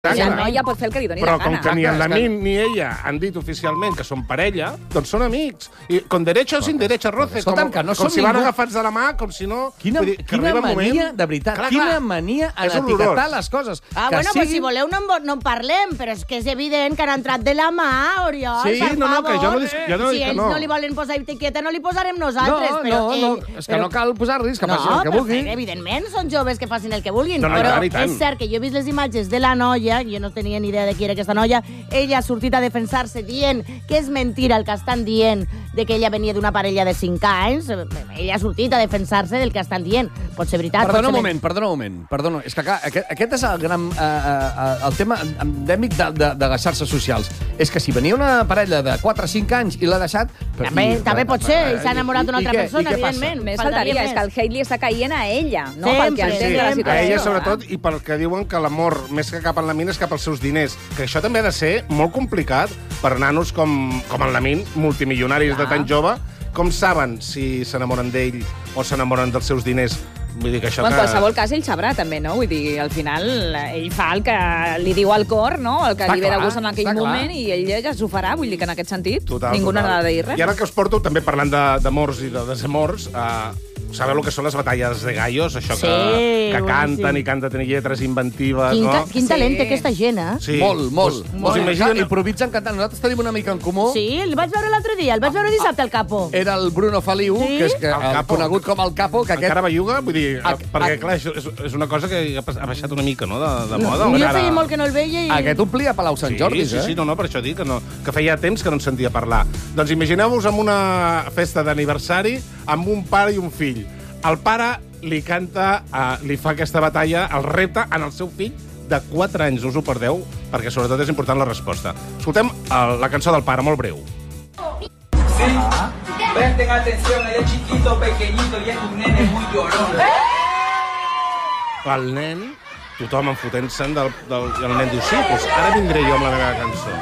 La noia pot fer el que li doni la Però com gana. que ni en Lamin ni ella han dit oficialment que són parella, doncs són amics. I con derecho o sin derecho roce. Escolta'm, que no com som si van ningú. agafats de la mà, com si no... Quina Vull dir, que mania, arriba un moment... de veritat, Clar, quina clar. mania en És etiquetar horrorós. les coses. Ah, que bueno, pues si voleu no en parlem, però és que és evident que han entrat de la mà, Oriol, Sí, per no, favor. que jo no dic Si que ells no. no li volen posar etiqueta, no li posarem nosaltres. No, és que no cal posar-los, que facin el que vulguin. Evidentment, són joves que facin el que vulguin, No, no, però i tant. és cert que jo he vist les imatges de la noia, jo no tenia ni idea de qui era aquesta noia, ella ha sortit a defensar-se dient que és mentira el que estan dient de que ella venia d'una parella de 5 anys. Ella ha sortit a defensar-se del que estan dient. Pot ser veritat. Perdona un moment. Perdona. És que clar, aquest és el gran el tema endèmic de les xarxes socials. És que si venia una parella de 4 o 5 anys i l'ha deixat... També pot ser, i s'ha enamorat d'una altra persona, i què passa? evidentment. Més faltaria, és que el hate li està caient a ella, no? Sempre, Perquè entén sí, la A situació. ella, sobretot, i perquè diuen que l'amor, més que cap en Lamin, és cap als seus diners. Que això també ha de ser molt complicat per nanos com en Lamin, multimilionaris de tan jove, com saben si s'enamoren d'ell o s'enamoren dels seus diners. Vull dir que això En que... qualsevol cas, ell sabrà també, no? Vull dir, al final, ell fa el que li diu al cor, no? El que Està li ve de clar, gust en aquell està clar. moment, i ell ja s'ho farà. Vull dir que en aquest sentit Total, ningú total. n'ha de dir res. I ara que us porto, també parlant d'amors i de desamors, sabeu el que són les batalles de gallos? Això Sí, que canten boníssim. i canten lletres inventives, no? Quin talent té aquesta gent, eh? Sí. Molt. Vos imaginen... Improvisen cantant. Nosaltres tenim una mica en comú. Sí, el vaig veure l'altre dia, el vaig veure dissabte al Capo. Era el Bruno Feliu, Sí? que és El Capo. conegut com el Capo, que aquest... Encara belluga? Vull dir, perquè, a- clar, això és una cosa que ha baixat una mica, no?, de moda. Jo encara- feia molt que no el veia i... Aquest omplia Palau Sant Jordi, sí, no, per això dic que feia temps que no en sentia parlar. Doncs imagineu-vos amb una festa d'aniversari amb un pare i un fill. El pare li canta, li fa aquesta batalla, el repte en el seu fill de 4 anys. No us ho perdeu, perquè sobretot és important la resposta. Escoltem la cançó del pare, molt breu. Sí, presten atención, él es chiquito, pequeñito y es un nene muy llorón. El nen, tothom enfotent-se'n del nen diu, sí, doncs ara vindré jo amb la meva cançó.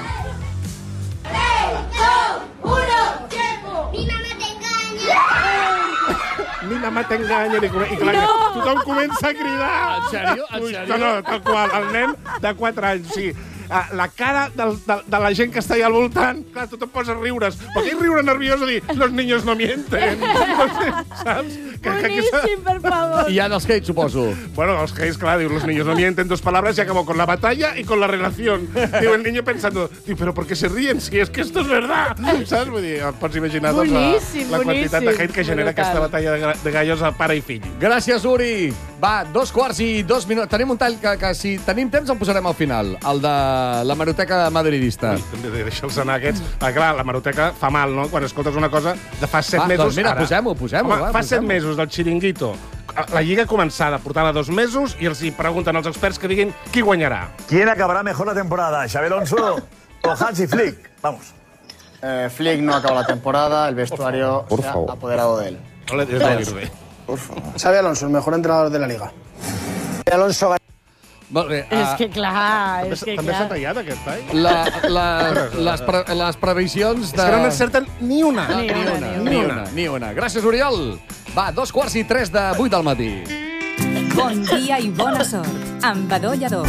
3, 2, 1, tiempo. Mi mamá te engaña. Mi mamà t'enganya. I clar, tothom comença a cridar. En sèrio? En sèrio? No, tal qual. El nen de 4 anys, sí. La cara de la gent que està allà al voltant, clar, tothom posa a riure's. Perquè ell riure nerviós a dir, los niños no mienten. No sé, saps? Boníssim, per favor. I hi ha els hates, suposo. Bueno, los gays, claro, digo, los niños no mienten, 2 palabras y acabó con la batalla y con la relación. Digo, el niño pensando, digo, pero ¿por qué se ríen si es que esto es verdad? ¿Sabes? Vull dir, pots imaginar doncs, Boníssim, la quantitat de boníssim. hate que genera aquesta batalla de gallos a pare i fill. Gràcies, Uri. Va, 2:02. Tenim un tall que si tenim temps el posarem al final, el de la Hemeroteca madridista. Ui, també deixa'ls anar aquests. Clar, la Hemeroteca fa mal, no?, quan escoltes una cosa de fa 7 mesos. Doncs mira, ara. posem-ho, Home, va, fa 7 posem-ho. mesos del Chiringuito. La Lliga començada, portava 2 mesos, i els hi pregunten als experts que diguin qui guanyarà. ¿Quién acabará mejor la temporada? ¿Xabi Alonso o Hansi Flick? Vamos. Flick no acaba la temporada, el vestuario se ha apoderado de él. No és de dir-bé. Xabi Alonso, el mejor entrenador de la liga. Xabi Alonso Molt bé. És que clar, També s'ha tallat aquest tall? Les previsions de... És que no n'encerten ni una. Ni una. Gràcies, Oriol. Va, 2:03 del matí. Bon dia i bona sort amb Badó Lledó.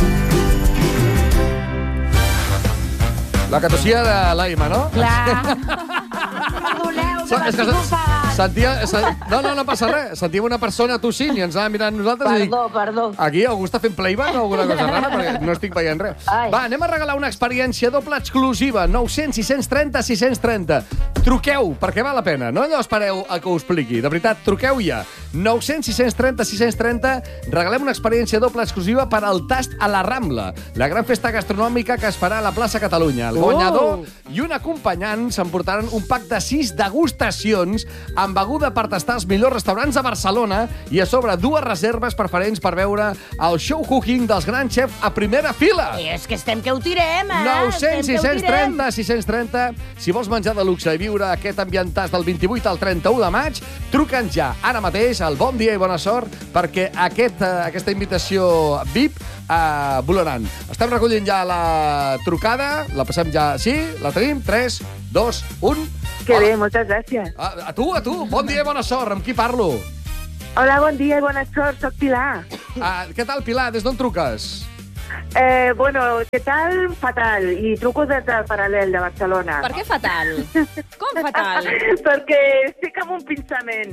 La que tossia de l'Aima, no? Clar. És que no passa res. Sentíem una persona tossint i ens anava mirant nosaltres i dic... Perdó. Aquí algú està fent playback o alguna cosa rara, perquè no estic veient res. Ai. Va, anem a regalar una experiència doble exclusiva. 900 630 630. Truqueu, perquè val la pena. No allò espereu a que ho expliqui. De veritat, truqueu ja. 900 630 630. Regalem una experiència doble exclusiva per al Tast a la Rambla, la gran festa gastronòmica que es farà a la plaça Catalunya. El guanyador i un acompanyant s'emportaran un pack de 6 degustacions amb beguda per tastar els millors restaurants de Barcelona i a sobre 2 reserves preferents per veure el show cooking dels grans xefs a primera fila. És que estem que ho tirem, 900 630 630. Si vols menjar de luxe i viure aquest ambientàs del 28 al 31 de maig, truca'ns ja ara mateix al Bon Dia i Bona Sort perquè aquesta invitació VIP volaran. Estem recollint ja la trucada, la passem ja... Sí? La tenim? 3, 2, 1... Que bé, moltes gràcies. A tu. Bon dia i bona sort. Amb qui parlo? Hola, bon dia i bona sort. Soc Pilar. Què tal, Pilar? Des d'on truques? Bueno, què tal? Fatal. I truco des del Paral·lel de Barcelona. Per què fatal? Com fatal? Perquè estic amb un pinçament.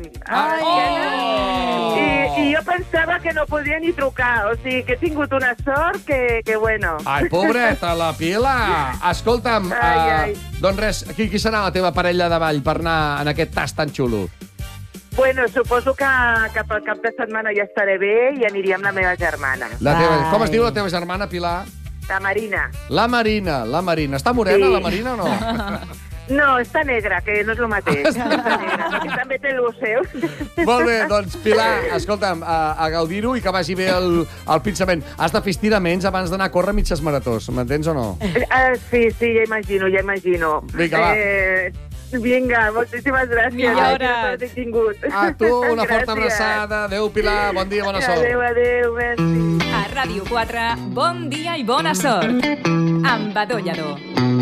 I jo pensava que no podia ni trucar. O sigui, que he tingut una sort que bueno. Ai, pobreta, la Pilar. Escolta'm, doncs res, qui serà la teva parella de ball per anar en aquest tast tan xulo? Bueno, suposo que pel cap de setmana ja estaré bé i aniria amb la meva germana. Com es diu la teva germana, Pilar? La Marina. La Marina. Està morena, la Marina, o no? No, està negra, que no és el mateix. Està negra, que també té el seu. Molt bé, doncs, Pilar, escolta'm, a gaudir-ho i que vagi bé el pinçament. Has de fer estiraments abans d'anar a córrer mitges maratons, m'entens o no? Sí, ja imagino. Vinga, va. Vinga, moltíssimes gràcies. A tu, una forta abraçada. Adéu, Pilar, bon dia, bona sort. Adéu, merci. A Ràdio 4, bon dia i bona sort. Amb Badó Lladó.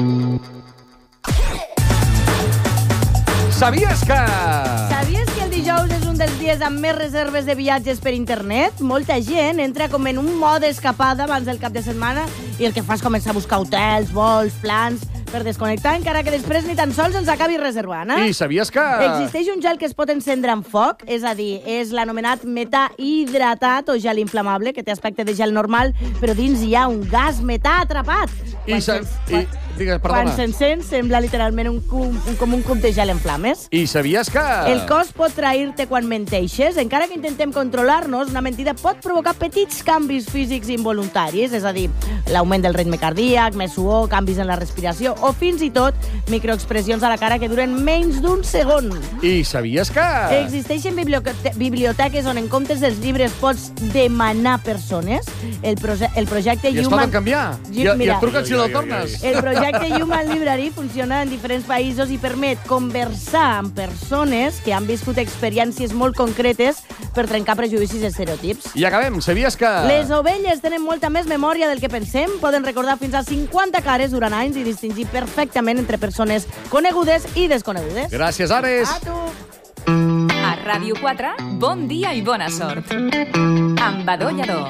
Sabies que el dijous és un dels dies amb més reserves de viatges per internet? Molta gent entra com en un mode escapada abans del cap de setmana i el que fa és començar a buscar hotels, vols, plans per desconnectar, encara que després ni tan sols els acabi reservant. I sabies que existeix un gel que es pot encendre amb foc, és a dir, és l'anomenat metà hidratat o gel inflamable, que té aspecte de gel normal, però dins hi ha un gas metà atrapat. Quan s'encén sembla literalment com un cub de gel en flames. I sabies que el cos pot trair-te quan menteixes. Encara que intentem controlar-nos, una mentida pot provocar petits canvis físics involuntaris, és a dir, l'augment del ritme cardíac, més suor, canvis en la respiració o fins i tot microexpressions a la cara que duren menys d'un segon. I sabies que existeixen biblioteques on en comptes dels llibres pots demanar persones. El projecte Human... I es poden canviar. I et truquen si no el tornes. El projecte Human Library funciona en diferents països i permet conversar amb persones que han viscut experiències molt concretes per trencar prejudicis i estereotips. I acabem. Sabies que les ovelles tenen molta més memòria del que pensem. Poden recordar fins a 50 cares durant anys i distingir perfectament entre persones conegudes i desconegudes. Gràcies, Ares. A tu. A Ràdio 4, bon dia i bona sort. Amb Badó Lladó.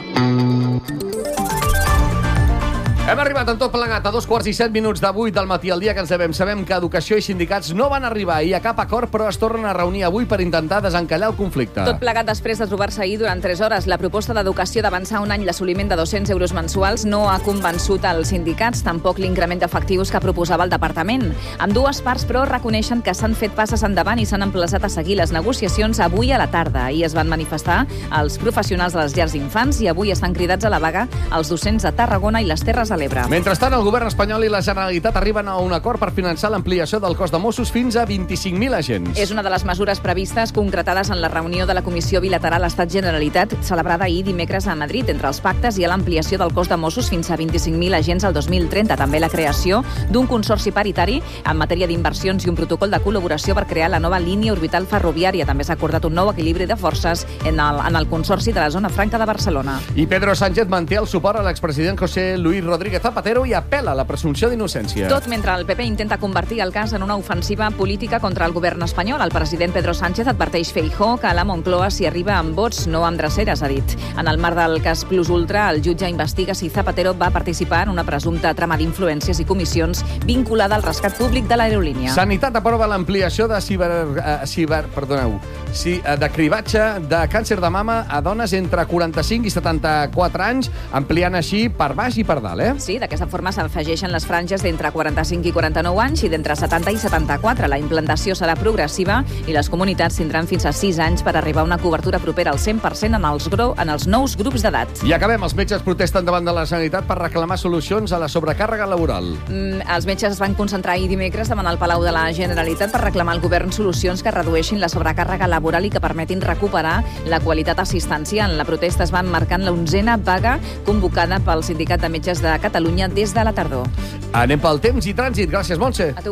Hem arribat en tot plegat a 2:07 de 8 del matí, el dia que ens devem. Sabem que Educació i sindicats no van arribar ahir a cap acord, però es tornen a reunir avui per intentar desencallar el conflicte. Tot plegat després de trobar-se ahir durant 3 hores. La proposta d'Educació d'avançar un any l'assoliment de 200 euros mensuals no ha convençut els sindicats, tampoc l'increment d'efectius que proposava el departament. Ambdues parts, però, reconeixen que s'han fet passes endavant i s'han emplaçat a seguir les negociacions avui a la tarda. Ahir es van manifestar els professionals de les llars d'infants i avui estan cridats a la vaga els docents de Tarragona i les Terres de l'Ebre. Mentrestant, el govern espanyol i la Generalitat arriben a un acord per finançar l'ampliació del cos de Mossos fins a 25.000 agents. És una de les mesures previstes concretades en la reunió de la Comissió Bilateral Estat-Generalitat celebrada ahir dimecres a Madrid. Entre els pactes hi ha l'ampliació del cos de Mossos fins a 25.000 agents al 2030. També la creació d'un consorci paritari en matèria d'inversions i un protocol de col·laboració per crear la nova línia orbital ferroviària. També s'ha acordat un nou equilibri de forces en el consorci de la Zona Franca de Barcelona. I Pedro Sánchez manté el suport a l'expresident José Luis Rodríguez Zapatero i apel·la a la presumpció d'innocència. Tot mentre el PP intenta convertir el cas en una ofensiva política contra el govern espanyol. El president Pedro Sánchez adverteix Feijóo que a la Moncloa s'hi arriba amb vots, no amb dreceres, ha dit. En el marc del cas Plus Ultra, el jutge investiga si Zapatero va participar en una presumpta trama d'influències i comissions vinculada al rescat públic de l'aerolínia. Sanitat aprova l'ampliació de de cribatge de càncer de mama a dones entre 45 i 74 anys, ampliant així per baix i per dalt, Sí, d'aquesta forma s'afegeixen les franges d'entre 45 i 49 anys i d'entre 70 i 74. La implantació serà progressiva i les comunitats tindran fins a 6 anys per arribar a una cobertura propera al 100% en els nous grups d'edat. I acabem. Els metges protesten davant de la Sanitat per reclamar solucions a la sobrecàrrega laboral. Els metges es van concentrar ahir dimecres davant el Palau de la Generalitat per reclamar al govern solucions que redueixin la sobrecàrrega laboral i que permetin recuperar la qualitat assistencial. La protesta es va emmarcar en la 11a vaga convocada pel Sindicat de Metges de Catalunya des de la tardor. Anem pel temps i trànsit. Gràcies, Montse. A tu.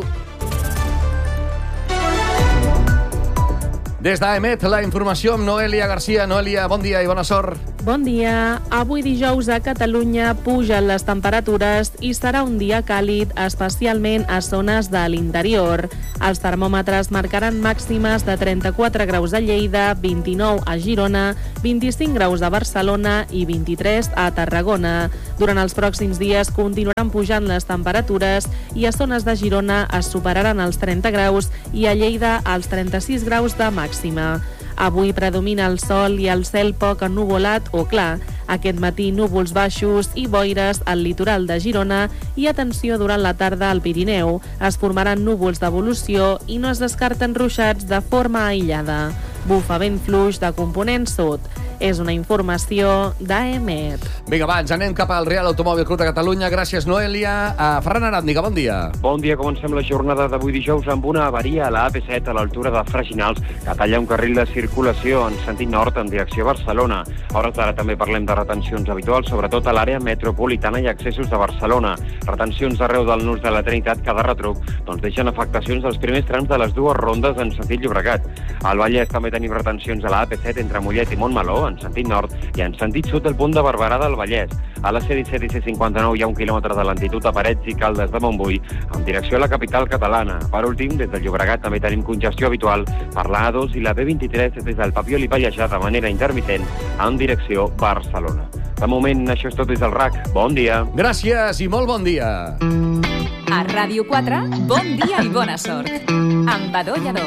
Des d'AEMET, la informació amb Noelia Garcia. Noelia, bon dia i bona sort. Bon dia. Avui dijous a Catalunya pugen les temperatures i serà un dia càlid, especialment a zones de l'interior. Els termòmetres marcaran màximes de 34 graus a Lleida, 29 a Girona, 25 graus a Barcelona i 23 a Tarragona. Durant els pròxims dies continuaran pujant les temperatures i a zones de Girona es superaran els 30 graus i a Lleida els 36 graus de màxima. Avui predomina el sol i el cel poc ennuvolat o clar. Aquest matí núvols baixos i boires al litoral de Girona i atenció durant la tarda al Pirineu. Es formaran núvols d'evolució i no es descarten ruixats de forma aïllada. Bufa vent fluix de component sud. És una informació d'AEMET. Vinga, va, ens anem cap al Real Automòbil Club de Catalunya. Gràcies, Noelia. Ferran Aràndiga, bon dia. Bon dia. Comencem la jornada d'avui dijous amb una avaria a la AP7 a l'altura de Freginals, que talla un carril de circulació en sentit nord en direcció a Barcelona. A hores d'ara també parlem de retencions habituals, sobretot a l'àrea metropolitana i accessos de Barcelona. Retencions arreu del nus de la Trinitat que de retruc deixen afectacions dels primers trams de les dues rondes en sentit Llobregat. Al Vallès també tenim retencions a la AP7 entre Mollet i Montmeló, en sentit nord, i en sentit sud del punt de Barberà del Vallès. A la C-17 i C-59 hi ha 1 quilòmetre de lentitud a Parets i Caldes de Montbui, en direcció a la capital catalana. Per últim, des del Llobregat també tenim congestió habitual per la A2 i la B23 des del Papiol i Pallejà de manera intermitent en direcció Barcelona. De moment, això és tot des del RAC. Bon dia. Gràcies i molt bon dia. A Ràdio 4, bon dia i bona sort. Amb Badó Lladó.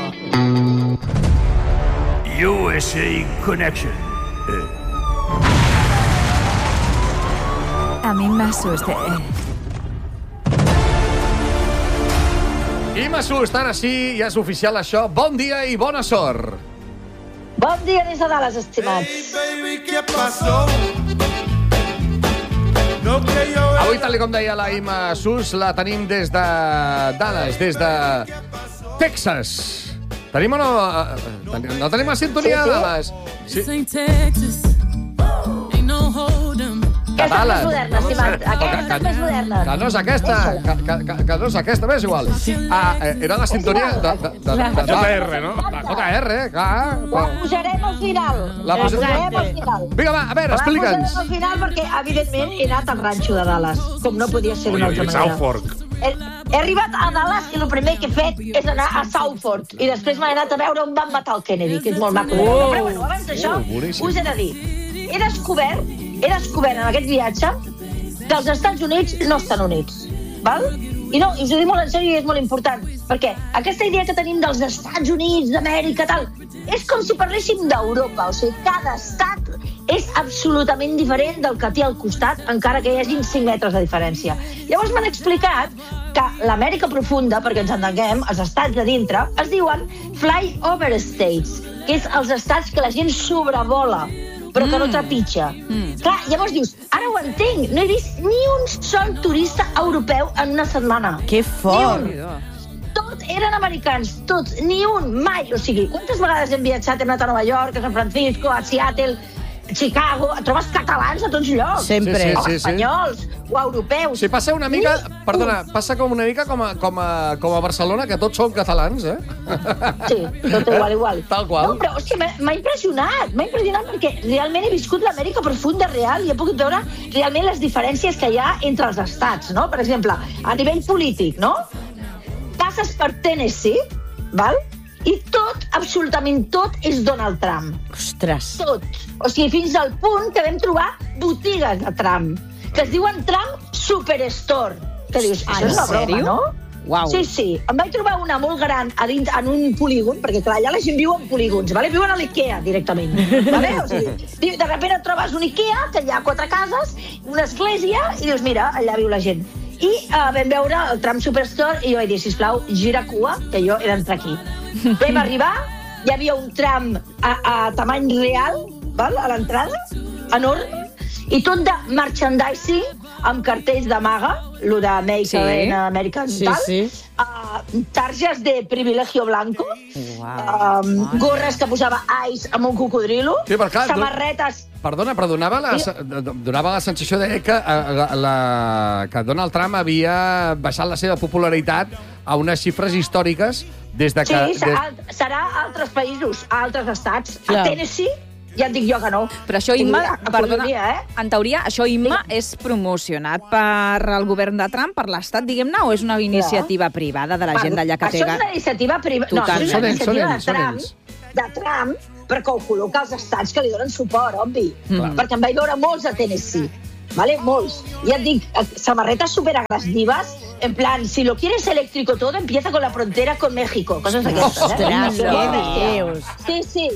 USA Connection. A mi m'assusta. I m'assusta, ara sí, ja és oficial això. Bon dia i bona sort. Bon dia des de Dallas, estimats. Hey, baby, ¿qué pasó? Avui, tal com deia la Ima Sus, la tenim des de Dallas, des de Texas. Tenim o no? No tenim la sintonia de Dallas? Sí. Aquesta és més moderna, estimat. Aquesta és més moderna. Que no és aquesta. Que no és aquesta, és igual. Era la sintonia de JR, no? La JR, clar. La posarem al final. La posarem al final. Vinga, va, a veure, explica'ns. La posarem al final perquè, evidentment, he anat al ranxo de Dallas, com no podia ser d'una altra manera. South Fork. He arribat a Dallas i el primer que he fet és anar a South Fork. I després m'he anat a veure on van matar el Kennedy, que és molt maco. Però bueno, abans d'això, us he de dir, he descobert en aquest viatge que els Estats Units no estan units, val? I no, us ho dic molt en sèrio i és molt important, perquè aquesta idea que tenim dels Estats Units, d'Amèrica, tal, és com si parléssim d'Europa, o sigui, cada estat és absolutament diferent del que té al costat, encara que hi hagin 5 metres de diferència. Llavors m'han explicat que l'Amèrica profunda, perquè ens entenguem, els estats de dintre, es diuen flyover states, que és els estats que la gent sobrevola, però que no trepitja. Clar, llavors dius, ara ho entenc, no he vist ni un sol turista europeu en una setmana. Que fort! Tots eren americans, tots, ni un, mai. O sigui, quantes vegades hem viatjat, hem anat a Nova York, a San Francisco, a Seattle, Chicago, trobes catalans a tots llocs. Sempre. O espanyols, o europeus. Sí, passa una mica, perdona, passa com una mica com a Barcelona, que tots són catalans, eh? Sí, tot igual. Tal qual. No, però, hòstia, m'ha impressionat perquè realment he viscut l'Amèrica profunda real i he pogut veure realment les diferències que hi ha entre els estats, no? Per exemple, a nivell polític, no? Passes per Tennessee, val? I tot, absolutament tot, és Donald Trump. Ostres. Tot. O sigui, fins al punt que vam trobar botigues de Trump, que es diuen Trump Superstore. Que dius, això és una broma, no? Uau. Sí. Em vaig trobar una molt gran a dins, en un polígon, perquè clar, allà la gent viu en polígons, vale? Viuen a l'Ikea directament. Vale? O sigui, de sobte et trobes un Ikea, que hi ha 4 cases, una església, i dius, mira, allà viu la gent. I vam veure el Trump Superstore i jo vaig dir, sisplau, gira cua, que jo he d'entrar aquí. Vam arribar, hi havia un tram a tamany real, val? A l'entrada, enorme, i tot de merchandising amb cartells de MAGA, lo de Make in America i tal, targes de privilegio blanco, gorres que posava Ice amb un cocodrilo, samarretes... Perdona, però donava la sensació que Donald Trump havia baixat la seva popularitat a unes xifres històriques des de que... Sí, serà a altres països, a altres estats. A Tennessee Ja et dic jo que no. Però això, Imma, perdona, Economia, en teoria, això, Imma, és promocionat per el govern de Trump, per l'Estat, diguem-ne, o és una iniciativa privada de la gent d'allà que té... Això és una iniciativa privada. No, això és una iniciativa de Trump, perquè ho col·loca als estats que li donen suport, obvi. Perquè em vaig veure molts a Tennessee. ¿Vale? Molts. Ja et dic, samarretes superagressives, en plan, si lo quieres eléctrico todo, empieza con la frontera con México. Coses d'aquestes, Ostres, què dius? Sí, sí.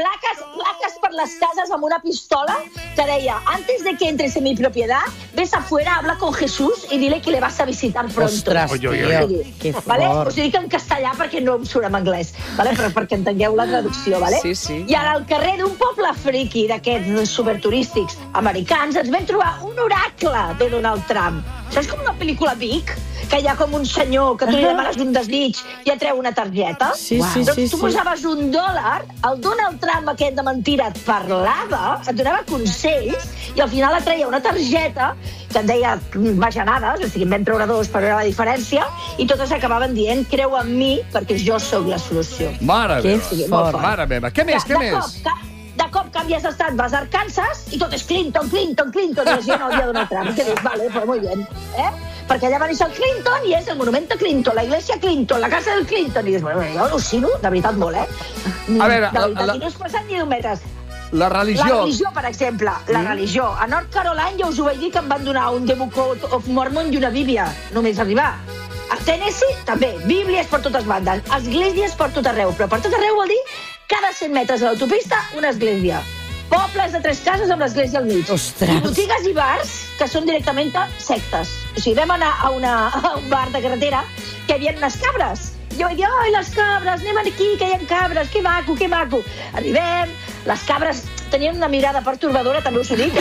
Plaques per les cases amb una pistola que deia, antes de que entres en mi propiedad, ves afuera, habla con Jesús y dile que le vas a visitar pronto. Ostres, tio, que fort. Vale? Us ho dic en castellà perquè no em surt en anglès, vale? Però perquè entengueu la traducció. Vale? Sí, sí. I ara al carrer d'un poble friqui d'aquests superturístics americans ens vam trobar un oracle de Donald Trump. Això és com una pel·lícula Vic, que hi ha com un senyor que tu li demanes un desig i et treu una targeta. Sí. Doncs tu posaves $1, el Donald Trump aquest de mentira et parlava, et donava consells i al final et treia una targeta que et deia bajanades, o sigui, en vam treure dos per veure la diferència, i totes acabaven dient, creu en mi perquè jo sóc la solució. Mare meva, mare meva. Què més, què més? De cop canvies d'estat, vas a Arkansas i tot és Clinton, i la gent el dia Donald Trump. I que dius, vale, pues muy bien. Perquè allà va néixer el Clinton i és el monument de Clinton, la iglesia Clinton, la casa del Clinton. I dius, bueno, jo al·lucino, de veritat molt, A veure, D'aquí no es passen ni 10 metres. La religió. La religió, per exemple, la religió. A North Carolina ja us ho vaig dir que em van donar un The Book of Mormon i una bíblia, només arribar. A Tennessee, també, bíblies per totes bandes, esglésies per tot arreu, però per tot arreu vol dir cada 100 metres a l'autopista, una església. Pobles de 3 cases amb l'església al mig. Ostres. I botigues i bars que són directament sectes. O sigui, vam anar a un bar de carretera que hi havia unes cabres. Jo vaig dir, ai, les cabres, anem aquí, que hi ha cabres, que maco, que maco. Arribem, les cabres tenien una mirada pertorbadora, també us ho dic.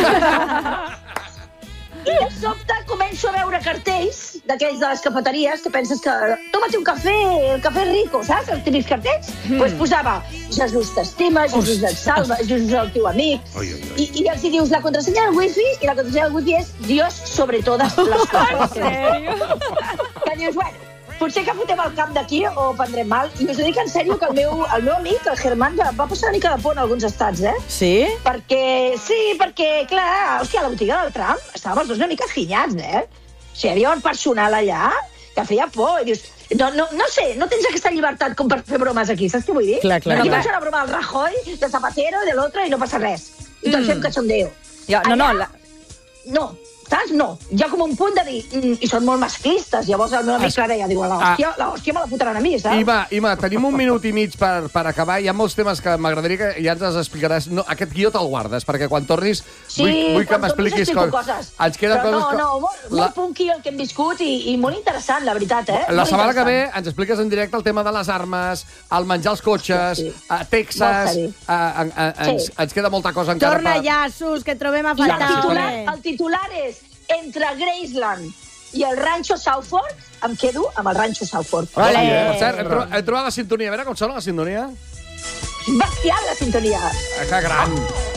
I de sobte començo a veure cartells d'aquells de les cafeteries que penses que tómate un cafè, el cafè rico, saps? Els típics cartells. Pues posava Jesús t'estima, Jesús et salva, Jesús és el teu amic. I els dius la contrasenya del wifi, i la contrasenya del wifi és Dios sobre todas las cosas. ¿En serio? Que dius, bueno, potser que fotem el cap d'aquí o prendrem mal. I us ho dic en sèrio que el meu amic, el Germán, va passar una mica de por en alguns estats, Sí? Perquè, clar, hòstia, a la botiga del Trump estàvem els dos una mica esquinyats, O sigui, hi havia un personal allà que feia por. I dius, no sé, no tens aquesta llibertat com per fer bromes aquí, saps què vull dir? Clar. Aquí vas fer una broma del Rajoy, de Zapatero i de l'altre i no passa res. I tots fem cachondeo. No, saps? No. Hi ha com un punt de dir, i són molt masclistes. Llavors el meu amic Clareia diu, l'hòstia me la fotran a mi, saps? Ima, tenim 1 minut i mig per acabar. Hi ha molts temes que m'agradaria que ja ens els explicaràs. No, aquest guió te'l guardes, perquè quan tornis vull que m'expliquis coses. Ens queden coses... No, molt punky el que hem viscut i molt interessant, la veritat, La setmana que ve ens expliques en directe el tema de les armes, el menjar els cotxes, a Texas... Ens queda molta cosa encara. Torna ja, Sus, que trobem a faltar. El titular és entre Graceland i el Rancho South Fork, em quedo amb el Rancho South Fork. Per cert, hem trobat la sintonia. A veure com sona la sintonia. Bestial, la sintonia. Que gran.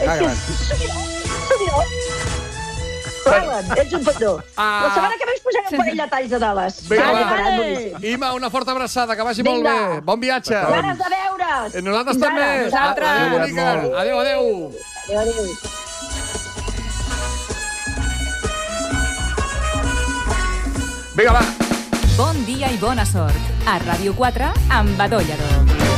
Ets un petó. La setmana que ve us posaré un parell de talls de dades. Ima, una forta abraçada, que vagi molt bé. Bon viatge. Ganes de veure's. Nosaltres també. Adéu, adéu. Adéu. Vinga, va. Bon dia i bona sort. A Ràdio 4, amb Badó Lledó.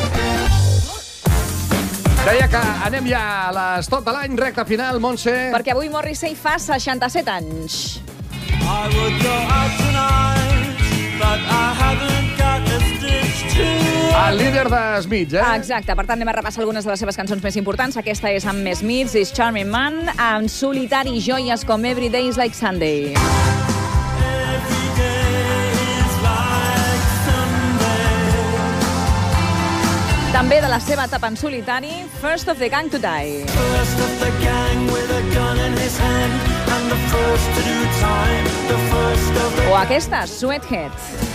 Deia que anem ja a les tot de l'any, recta final, Montse. Perquè avui Morrissey fa 67 anys. El líder de Smiths, Exacte, per tant anem a repassar algunes de les seves cançons més importants. Aquesta és amb Smiths, is Charming Man, amb solitari joies com Every Day is Like Sunday. També de la seva etapa en solitari, First of the Gang to Die. O aquesta, Sweathead.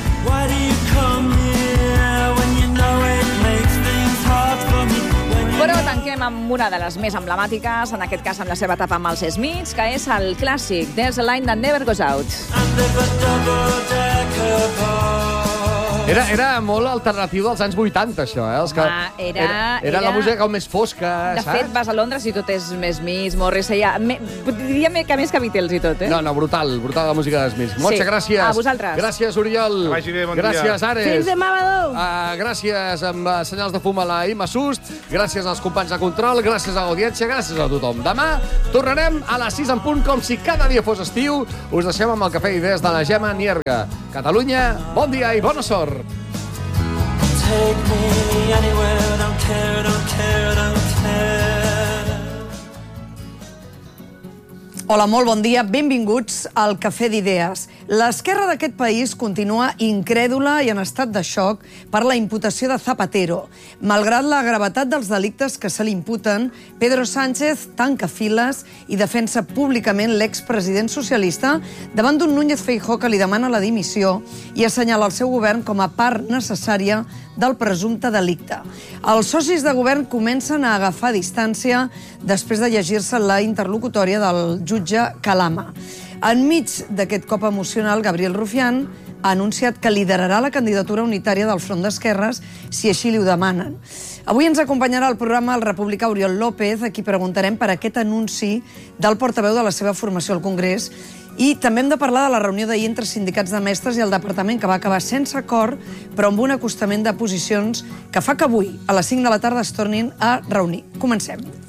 Però tanquem amb una de les més emblemàtiques, en aquest cas amb la seva etapa amb els Smiths, que és el clàssic There's a Line That Never Goes Out. Era molt alternatiu dels anys 80, això, eh? Era la música més fosca, saps? De fet, vas a Londres i tot és més Smith, Morrissey, diria que més que Beatles i tot, eh? No, brutal la música de Smith. Montse, gràcies. A vosaltres. Gràcies, Oriol. Que vagi bé, bon dia. Gràcies, Ares. Fins demà, Badó. Gràcies amb senyals de fum a la Imma Sust. Gràcies als companys de control. Gràcies a l'audiència. Gràcies a tothom. Demà tornarem a les 6 en punt, com si cada dia fos estiu. Us deixem amb el cafè d'idees de la Gemma Nierga. Catalunya, bon dia i bona sort. Take me anywhere, don't care, don't care, don't care. Hola, molt bon dia. Benvinguts al Cafè d'Idees. L'esquerra d'aquest país continua incrèdula i en estat de xoc per la imputació de Zapatero. Malgrat la gravetat dels delictes que se li imputen, Pedro Sánchez tanca files i defensa públicament l'expresident socialista davant d'un Núñez Feijóo que li demana la dimissió i assenyala el seu govern com a part necessària del presumpte delicte. Els socis de govern comencen a agafar distància després de llegir-se la interlocutòria del jutge Calama. Enmig d'aquest cop emocional, Gabriel Rufián ha anunciat que liderarà la candidatura unitària del Front d'Esquerres si així li ho demanen. Avui ens acompanyarà al programa el republicà Oriol López, a qui preguntarem per aquest anunci del portaveu de la seva formació al Congrés. I també hem de parlar de la reunió d'ahir entre sindicats de mestres i el departament, que va acabar sense acord, però amb un acostament de posicions que fa que avui, a les 5 de la tarda, es tornin a reunir. Comencem.